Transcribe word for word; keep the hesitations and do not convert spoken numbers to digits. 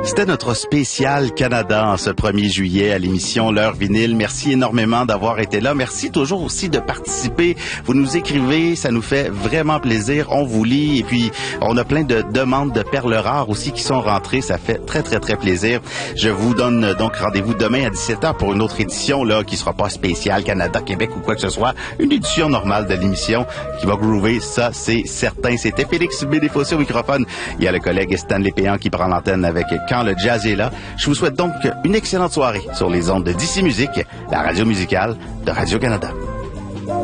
C'était notre spécial Canada en ce premier juillet à l'émission L'heure vinyle. Merci énormément d'avoir été là. Merci toujours aussi de participer. Vous nous écrivez, ça nous fait vraiment plaisir. On vous lit et puis on a plein de demandes de perles rares aussi qui sont rentrées. Ça fait très, très, très plaisir. Je vous donne donc rendez-vous demain à dix-sept heures pour une autre édition là qui sera pas spéciale Canada, Québec ou quoi que ce soit. Une édition normale de l'émission qui va groover, ça c'est certain. C'était Félix Bédéfossé au microphone. Il y a le collègue Stanley Péan qui prend l'antenne avec Quand le jazz est là. Je vous souhaite donc une excellente soirée sur les ondes de D C Musique, la radio musicale de Radio-Canada.